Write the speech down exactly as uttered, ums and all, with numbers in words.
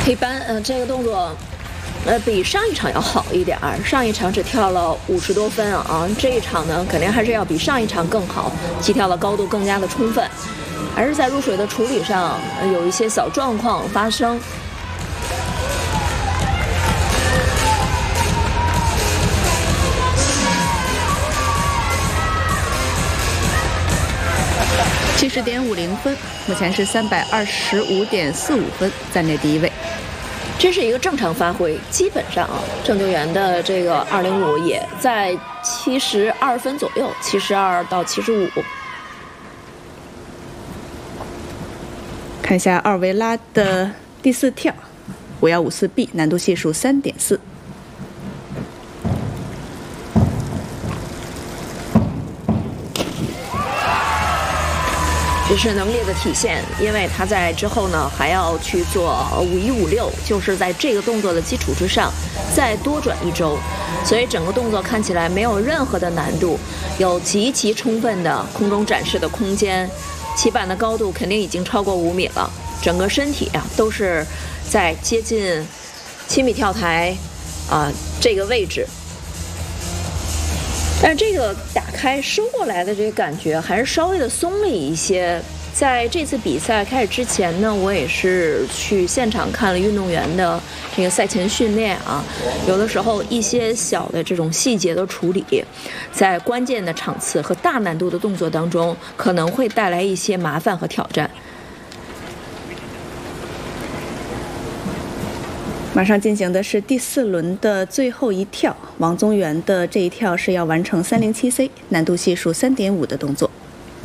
一般，呃，这个动作，呃，比上一场要好一点儿。上一场只跳了五十多分啊，这一场呢，肯定还是要比上一场更好，起跳的高度更加的充分，还是在入水的处理上、呃、有一些小状况发生。 七十点五零分，目前是三百二十五点四五分，暂列第一位。 这是一个正常发挥，基本上啊，郑救援的这个二零五也在七十二分左右，七十二到七十五。 看一下奥维拉的第四跳，五幺五四 B， 难度系数三点四。 这是能力的体现，因为他在之后呢还要去做五一五六，就是在这个动作的基础之上再多转一周，所以整个动作看起来没有任何的难度，有极其充分的空中展示的空间，起板的高度肯定已经超过五米了，整个身体啊都是在接近七米跳台啊、呃、这个位置。但是这个打开收过来的这个感觉还是稍微的松了一些。在这次比赛开始之前呢，我也是去现场看了运动员的这个赛前训练啊，有的时候一些小的这种细节的处理，在关键的场次和大难度的动作当中，可能会带来一些麻烦和挑战。 马上进行的是第四轮的最后一跳，王宗源的这一跳是要完成三零七 C， 难度系数三点五的动作。